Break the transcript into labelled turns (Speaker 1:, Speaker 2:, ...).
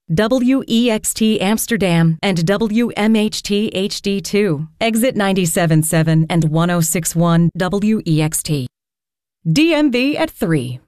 Speaker 1: WEXT Amsterdam and WMHT HD2, exit 97.7 and 106.1 WEXT. DMV at 3.